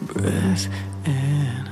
breath and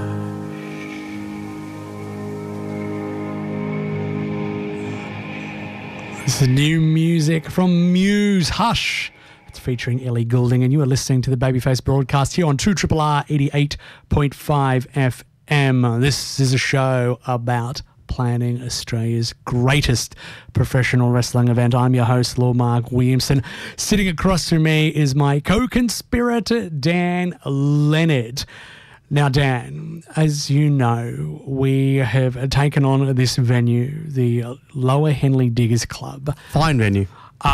This is new music from Muse, Hush. It's featuring Ellie Goulding, and you are listening to the Babyface broadcast here on 2RRR 88.5 FM. This is a show about planning Australia's greatest professional wrestling event. I'm your host, Lord Mark Williamson. Sitting across from me is my co-conspirator, Dan Leonard. Now, Dan, as you know, we have taken on this venue, the Lower Henley Diggers Club. Fine venue.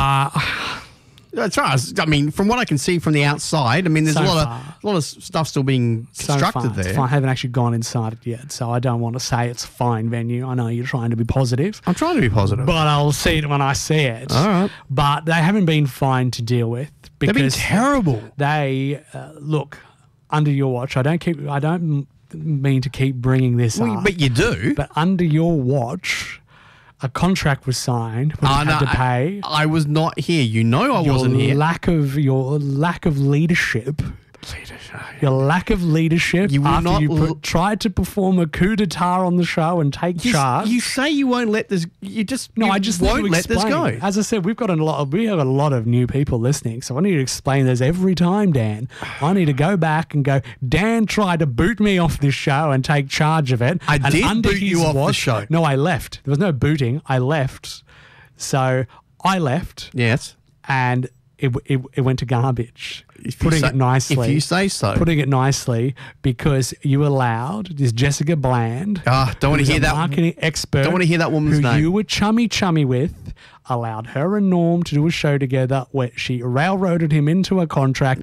As far as, I mean, from what I can see from the outside, I mean, there's a lot of stuff still being constructed there. I haven't actually gone inside it yet, so I don't want to say it's a fine venue. I know you're trying to be positive. I'm trying to be positive. But I'll see it when I see it. All right. But they haven't been fine to deal with. They've been terrible. They, look, under your watch, I don't mean to keep bringing this up. But you do. But under your watch, a contract was signed. We had to pay. I was not here. You know I wasn't here. Your lack of leadership. Your lack of leadership you after you tried to perform a coup d'etat on the show and take charge. You say you won't let this. I just won't let this go. As I said, we have a lot of new people listening, so I need to explain this every time, Dan. I need to go back and go, Dan tried to boot me off this show and take charge of it. I did boot you off the show. No, I left. There was no booting. I left. So I left. Yes. And it went to garbage. Putting it nicely. If you say so. Putting it nicely, because you allowed this Jessica Bland. Don't want to hear that. Marketing expert. Don't want to hear that woman's name. Who you were chummy with, allowed her and Norm to do a show together where she railroaded him into a contract,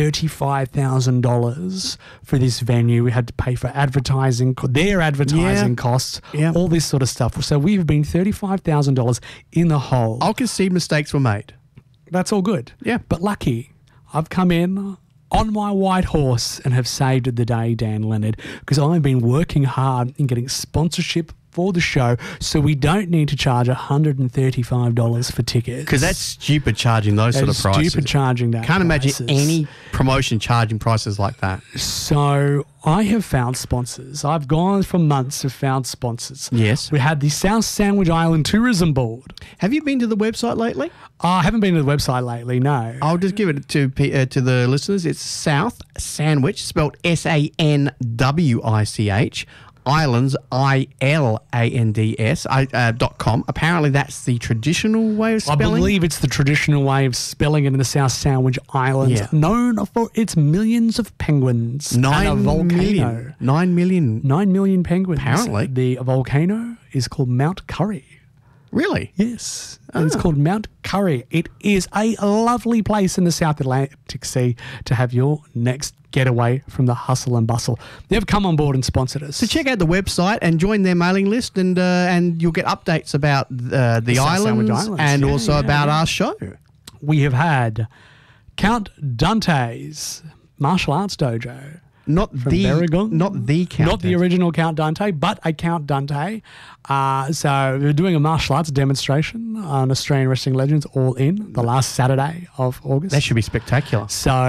$35,000 for this venue. We had to pay for advertising, their advertising costs, all this sort of stuff. So we've been $35,000 in the hole. I'll concede mistakes were made. That's all good. Yeah. But lucky, I've come in on my white horse and have saved the day, Dan Leonard, because I've been working hard in getting sponsorship for the show, so we don't need to charge $135 for tickets. Because that's stupid charging those sort of prices. Stupid charging that. Can't imagine any promotion charging prices like that. So I have found sponsors. I've gone for months to found sponsors. Yes. We had the South Sandwich Island Tourism Board. Have you been to the website lately? I haven't been to the website lately, no. I'll just give it to the listeners. It's South Sandwich, spelled SANWICH. Islands, ILANDS.com. Apparently, that's the traditional way of spelling. I believe it's the traditional way of spelling it in the South Sandwich Islands, known for its millions of penguins and a volcano. 9 million. 9 million penguins. Apparently. The volcano is called Mount Curry. Really? Yes. It's called Mount Curry. It is a lovely place in the South Atlantic Sea to have your next getaway from the hustle and bustle. They've come on board and sponsored us. So check out the website and join their mailing list, and you'll get updates about the islands and also about our show. We have had Count Dante's Martial Arts Dojo. Not the Berrigan. Not the Count. Not the original Count Dante, but a Count Dante. So we're doing a martial arts demonstration on Australian Wrestling Legends All In the last Saturday of August. That should be spectacular.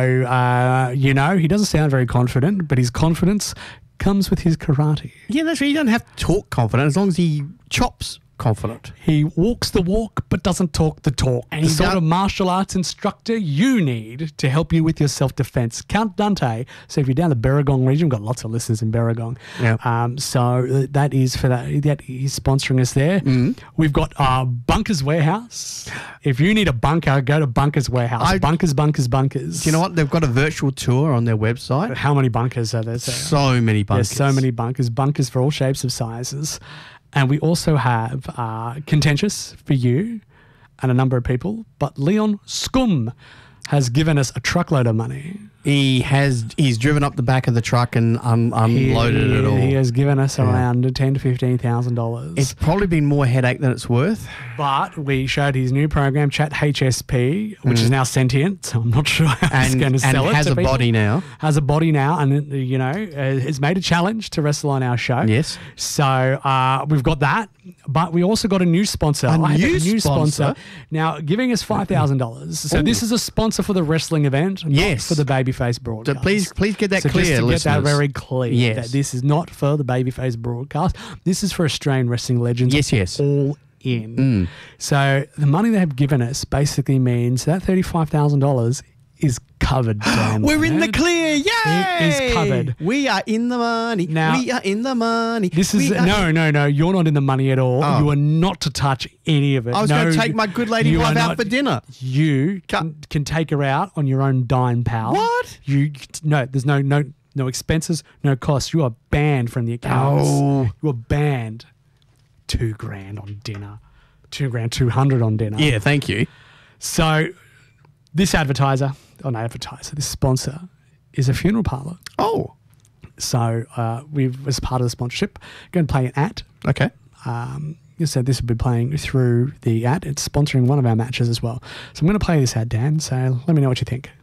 So, he doesn't sound very confident, but his confidence comes with his karate. Yeah, that's right. He doesn't have to talk confident as long as he chops confident. He walks the walk but doesn't talk the talk. And the sort of martial arts instructor you need to help you with your self-defense. Count Dante. So if you're down the Berrigan region, we've got lots of listeners in Berrigan. Yeah. So that is for that. That he's sponsoring us there. We've got Bunkers Warehouse. If you need a bunker, go to Bunkers Warehouse. Bunkers. Do you know what? They've got a virtual tour on their website. How many bunkers are there? So many bunkers. There's so many bunkers. Bunkers for all shapes of sizes. And we also have Contentious for you and a number of people. But Leon Scum has given us a truckload of money. He's driven up the back of the truck and unloaded it all. He has given us around $10,000 to $15,000. It's probably been more headache than it's worth. But we showed his new program, Chat HSP, which is now sentient. So I'm not sure how he's going to sell it. And has a body now. Has a body now, and has made a challenge to wrestle on our show. Yes. So we've got that, but we also got a new sponsor. A new sponsor? Now giving us $5,000. So this is a sponsor sponsor for the wrestling event, not for the Babyface broadcast. So please get that clear, just to listeners. get that very clear, that this is not for the Babyface broadcast. This is for Australian wrestling legends. Yes. All in. So the money they have given us basically means that $35,000 is covered. Dan We're in the Leonard. clear. Yay! It is covered. We are in the money. Now, we are in the money. This is no. You're not in the money at all. Oh. You are not to touch any of it. I was going to take my good lady wife out for dinner. You can take her out on your own dime, pal. What? There's no expenses, no costs. You are banned from the accounts. Oh. You are banned. $2,000 on dinner. $2,200 on dinner. Yeah, thank you. So this sponsor is a funeral parlour. Oh. So we've, as part of the sponsorship, going to play an ad. Okay. So this will be playing through the ad. It's sponsoring one of our matches as well. So I'm going to play this ad, Dan. So let me know what you think.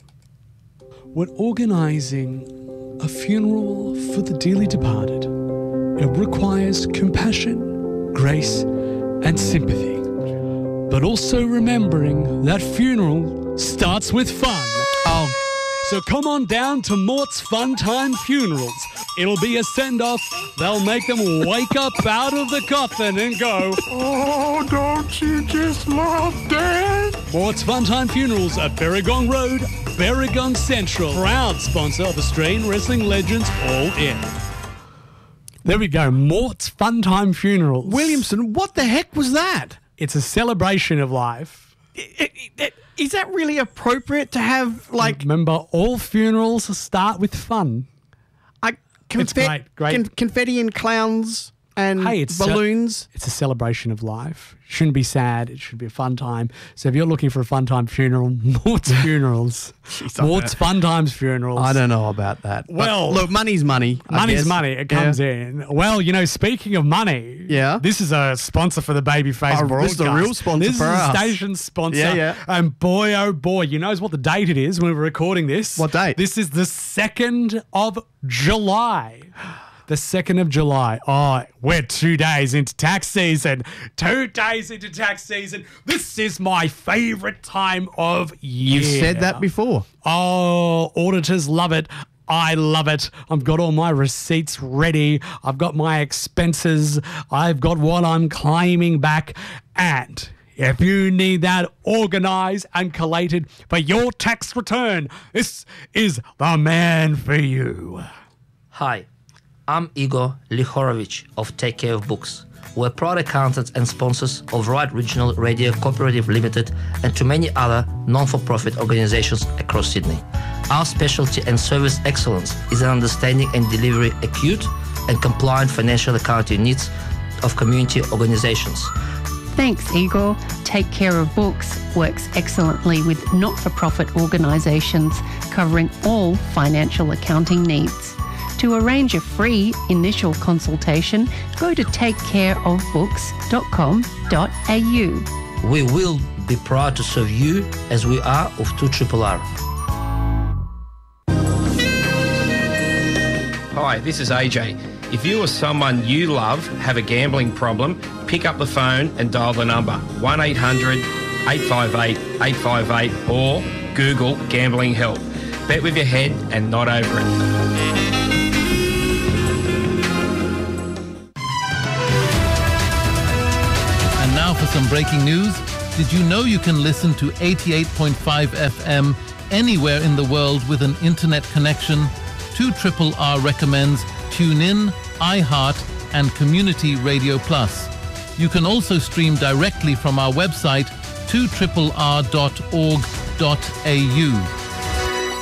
When organising a funeral for the dearly departed, it requires compassion, grace, and sympathy. But also remembering that funeral starts with fun. Oh. So come on down to Mort's Fun Time Funerals. It'll be a send-off. They'll make them wake up out of the coffin and go, "Oh, don't you just love Dad?" Mort's Fun Time Funerals at Berrigong Road, Berrigong Central. Proud sponsor of Australian wrestling legends All In. There we go. Mort's Fun Time Funerals. Williamson, what the heck was that? It's a celebration of life. Is that really appropriate to have, like... Remember, all funerals start with fun. It's great. Confetti and clowns and balloons. It's a celebration of life. Shouldn't be sad. It should be a fun time. So if you're looking for a fun time funeral, Mort's Funerals. Mort's Fun Times Funerals. I don't know about that. Well, look, money's money. Money's money. It comes in. Well, speaking of money, this is a sponsor for the Babyface broadcast. This is the real sponsor this for us. This is the station sponsor. Yeah. And boy, oh boy, you know what the date it is when we're recording this? What date? This is the 2nd of July. The 2nd of July. Oh, we're 2 days into tax season. 2 days into tax season. This is my favourite time of year. You've said that before. Oh, auditors love it. I love it. I've got all my receipts ready. I've got my expenses. I've got what I'm claiming back. And if you need that organised and collated for your tax return, this is the man for you. Hi. I'm Igor Lihorovich of Take Care of Books. We're proud accountants and sponsors of Right Regional Radio Cooperative Limited and to many other non-for-profit organizations across Sydney. Our specialty and service excellence is in understanding and delivering acute and compliant financial accounting needs of community organizations. Thanks, Igor. Take Care of Books works excellently with not-for-profit organizations covering all financial accounting needs. To arrange a free initial consultation, go to takecareofbooks.com.au. We will be proud to serve you as we are of 2RRR. Hi, this is AJ. If you or someone you love have a gambling problem, pick up the phone and dial the number 1-800-858-858 or Google Gambling Help. Bet with your head and not over it. Now for some breaking news. Did you know you can listen to 88.5 FM anywhere in the world with an internet connection? 2RRR recommends TuneIn, iHeart, and Community Radio Plus. You can also stream directly from our website 2RRR.org.au.